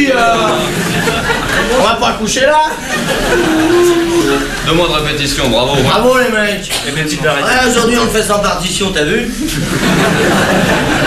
puis on va pas coucher là. 2 mois de répétition, bravo. Bravo les mecs. Et bien, tu peux arrêter. Ouais, aujourd'hui on le fait sans partition, t'as vu?